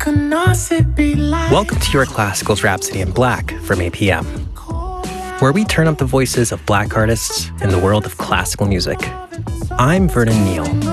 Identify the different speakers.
Speaker 1: Welcome to your Classicals Rhapsody in Black from APM, where we turn up the voices of Black artists in the world of classical music. I'm Vernon Neal.